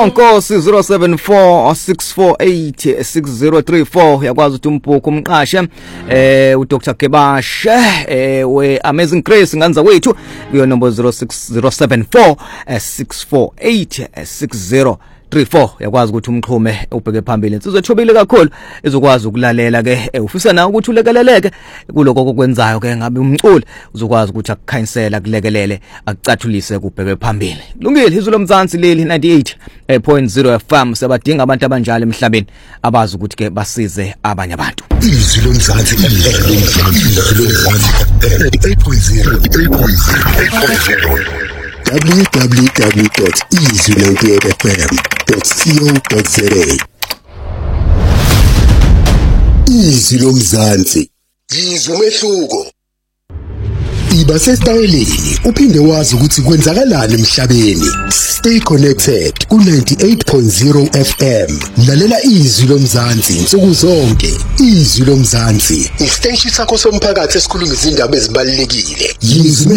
Nonkosi 07464860034 yakwazi ukuthi umbhuku umqashe uDr Gebashe we Amazing Grace nganza wethu kuyo number 0607464860034 yakwazi ukuthi umxhume ubheke phambili insizwe ethobile kakhulu ezokwazi ukulalela ke ufisa na ukuthi ulekeleleke kuloko okwenzayo ke ngabe umculi uzokwazi ukuthi akukhanyisela kulekelele akucathulise kubheke phambili kulungile izwe lomzansi leli 98.0 FM sebadinga abantu abanjalo emhlabeni abazi ukuthi ke basize abanye abantu izwe lomzansi 8.0 www.izwi98fm.co.za Izwi lomzansi izwe umehluko iba sesitayeleni uphinde wazi ukuthi kwenzakalani emhlabeni stay connected ku 98.0 FM lalela izwi lomzansi insuku zonke izwi lomzansi isiteshi sakho somphakathi esikhuluma izindaba ezibalulekile